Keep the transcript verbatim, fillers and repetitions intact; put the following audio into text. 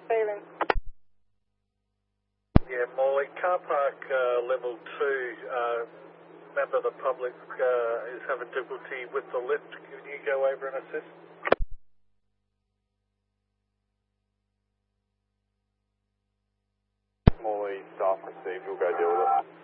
failing. Yeah, Morley, car park uh, level two, uh, member of the public uh, is having difficulty with the lift. Can you go over and assist? Morley, staff received, we'll go deal with it.